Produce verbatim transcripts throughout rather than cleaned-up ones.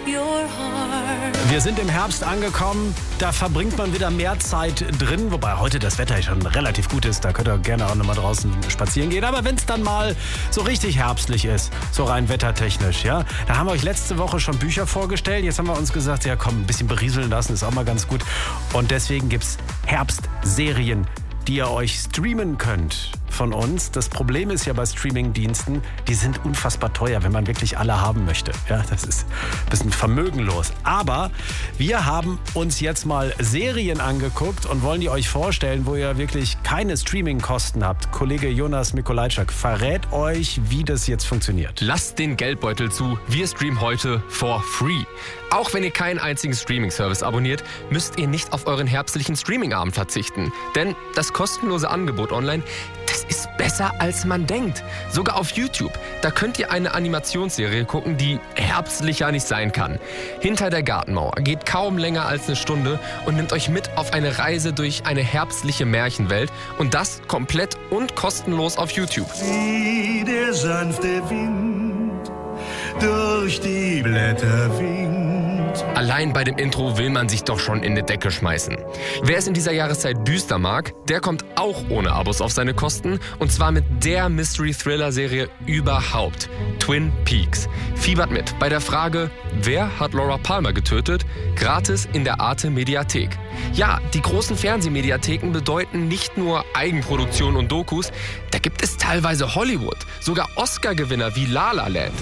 Wir sind im Herbst angekommen, da verbringt man wieder mehr Zeit drin, wobei heute das Wetter schon relativ gut ist, da könnt ihr gerne auch nochmal draußen spazieren gehen. Aber wenn es dann mal so richtig herbstlich ist, so rein wettertechnisch, ja, da haben wir euch letzte Woche schon Bücher vorgestellt, jetzt haben wir uns gesagt, ja komm, ein bisschen berieseln lassen ist auch mal ganz gut. Und deswegen gibt's Herbstserien, die ihr euch streamen könnt von uns. Das Problem ist ja bei Streamingdiensten, die sind unfassbar teuer, wenn man wirklich alle haben möchte. Ja, das ist ein bisschen vermögenlos. Aber wir haben uns jetzt mal Serien angeguckt und wollen die euch vorstellen, wo ihr wirklich keine Streamingkosten habt. Kollege Jonas Mikolajczak verrät euch, wie das jetzt funktioniert. Lasst den Geldbeutel zu. Wir streamen heute for free. Auch wenn ihr keinen einzigen Streaming-Service abonniert, müsst ihr nicht auf euren herbstlichen Streaming-Abend verzichten. Denn das kostenlose Angebot online, das ist besser als man denkt. Sogar auf YouTube. Da könnt ihr eine Animationsserie gucken, die herbstlicher nicht sein kann. Hinter der Gartenmauer geht kaum länger als eine Stunde und nimmt euch mit auf eine Reise durch eine herbstliche Märchenwelt. Und das komplett und kostenlos auf YouTube. Wie der sanfte Wind durch die Blätter winkt. Allein bei dem Intro will man sich doch schon in die Decke schmeißen. Wer es in dieser Jahreszeit düster mag, der kommt auch ohne Abos auf seine Kosten. Und zwar mit der Mystery-Thriller-Serie überhaupt, Twin Peaks. Fiebert mit bei der Frage, wer hat Laura Palmer getötet? Gratis in der Arte-Mediathek. Ja, die großen Fernsehmediatheken bedeuten nicht nur Eigenproduktion und Dokus, da gibt es teilweise Hollywood, sogar Oscar-Gewinner wie La La Land.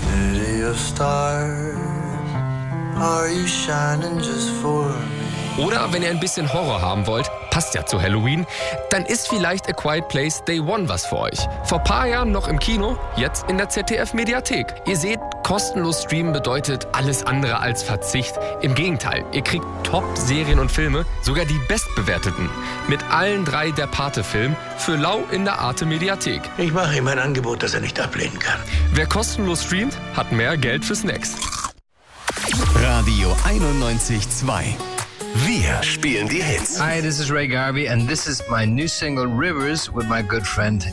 Are you shining just for me? Oder wenn ihr ein bisschen Horror haben wollt, passt ja zu Halloween, dann ist vielleicht A Quiet Place Day One was für euch. Vor ein paar Jahren noch im Kino, jetzt in der Z D F-Mediathek. Ihr seht, kostenlos streamen bedeutet alles andere als Verzicht. Im Gegenteil, ihr kriegt Top-Serien und Filme, sogar die bestbewerteten. Mit allen drei der Pate-Filmen für lau in der Arte-Mediathek. Ich mache ihm ein Angebot, das er nicht ablehnen kann. Wer kostenlos streamt, hat mehr Geld für Snacks. Radio einundneunzig Komma zwei. Wir spielen die Hits. Hi, this is Ray Garvey and this is my new single Rivers with my good friend